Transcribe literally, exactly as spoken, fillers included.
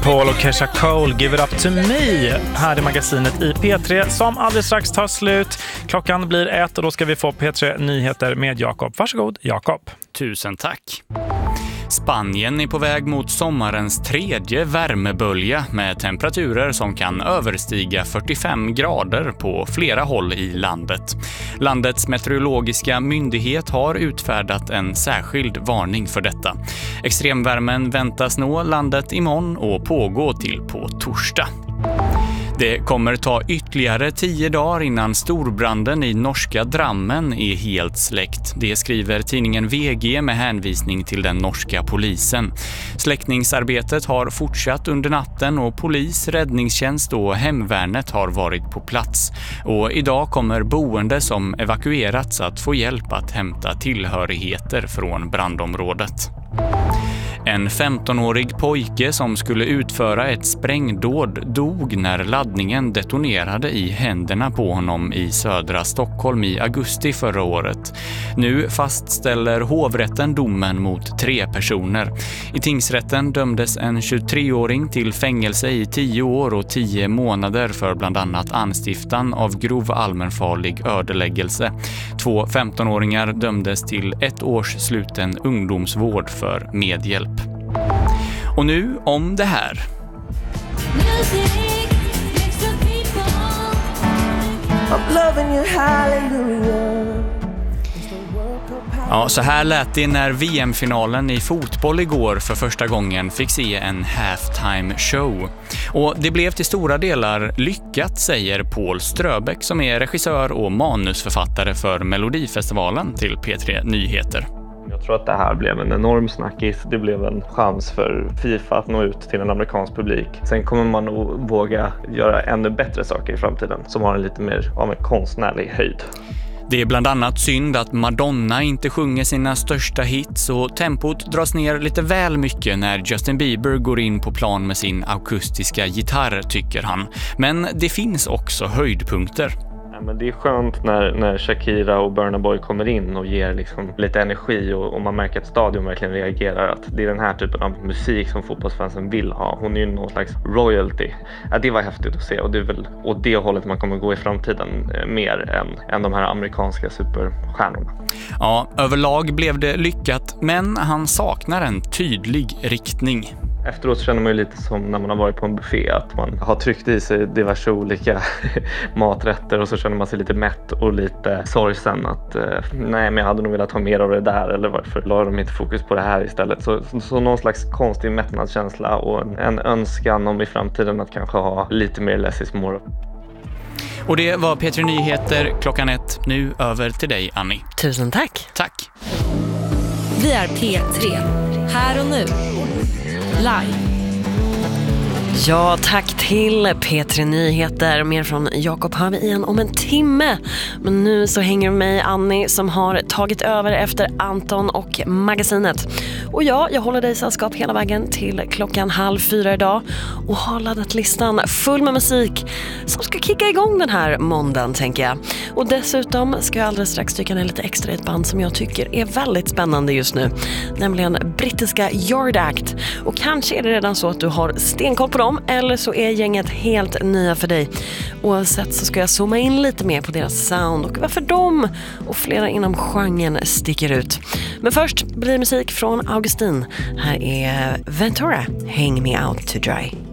Paul och Kesha Cole, Give It Up To Me. Här är magasinet i P tre som alldeles strax tar slut. Klockan blir ett och då ska vi få P tre Nyheter med Jakob. Varsågod, Jakob. Tusen tack. Spanien är på väg mot sommarens tredje värmebölja med temperaturer som kan överstiga fyrtiofem grader på flera håll i landet. Landets meteorologiska myndighet har utfärdat en särskild varning för detta. Extremvärmen väntas nå landet imorgon och pågå till på torsdag. Det kommer ta ytterligare tio dagar innan storbranden i norska Drammen är helt släckt. Det skriver tidningen V G med hänvisning till den norska polisen. Släckningsarbetet har fortsatt under natten och polis, räddningstjänst och hemvärnet har varit på plats. Och idag kommer boende som evakuerats att få hjälp att hämta tillhörigheter från brandområdet. En femtonårig pojke som skulle utföra ett sprängdåd dog när laddningen detonerade i händerna på honom i södra Stockholm i augusti förra året. Nu fastställer hovrätten domen mot tre personer. I tingsrätten dömdes en tjugotreåring till fängelse i tio år och tio månader för bland annat anstiftan av grov allmänfarlig ödeläggelse. Två femtonåringar dömdes till ett års sluten ungdomsvård för medhjälp. Och nu om det här. Ja, så här lät det när V M-finalen i fotboll igår för första gången fick se en halftime show. Och det blev till stora delar lyckat, säger Paul Ströbeck som är regissör och manusförfattare för Melodifestivalen till P tre Nyheter. Jag tror att det här blev en enorm snackis. Det blev en chans för FIFA att nå ut till en amerikansk publik. Sen kommer man nog våga göra ännu bättre saker i framtiden som har en lite mer av en konstnärlig höjd. Det är bland annat synd att Madonna inte sjunger sina största hits och tempot dras ner lite väl mycket när Justin Bieber går in på plan med sin akustiska gitarr, tycker han. Men det finns också höjdpunkter. Men det är skönt när, när Shakira och Burna Boy kommer in och ger liksom lite energi och, och man märker att stadion verkligen reagerar, att det är den här typen av musik som fotbollsfansen vill ha. Hon är ju någon slags royalty. Ja, det var häftigt att se och det är väl åt det hållet man kommer gå i framtiden eh, mer än, än de här amerikanska superstjärnorna. Ja, överlag blev det lyckat, men han saknar en tydlig riktning. Efteråt känner man ju lite som när man har varit på en buffé, att man har tryckt i sig diverse olika maträtter och så känner man sig lite mätt och lite sorgsen att eh, nej, men jag hade nog velat ha mer av det där, eller varför la de inte fokus på det här istället. Så, så, så någon slags konstig mättnadskänsla och en, en önskan om i framtiden att kanske ha lite mer less is more. Och det var P tre Nyheter klockan ett. Nu över till dig, Annie. Tusen tack. Tack. Vi är P tre. Här och nu. Live. Ja, tack till P tre Nyheter. Mer från Jakob hör vi igen om en timme. Men nu så hänger mig Annie som har tagit över efter Anton och magasinet. Och ja, jag håller dig i sällskap hela vägen till klockan halv fyra idag. Och har laddat listan full med musik som ska kicka igång den här måndagen, tänker jag. Och dessutom ska jag alldeles strax dyka ner lite extra i ett band som jag tycker är väldigt spännande just nu. Nämligen brittiska Yard Act. Och kanske är det redan så att du har stenkoll på dem, eller så är gänget helt nya för dig. Oavsett så ska jag zooma in lite mer på deras sound och varför de och flera inom genren sticker ut. Men först blir musik från Augustin. Här är Ventura, Hang Me Out to Dry.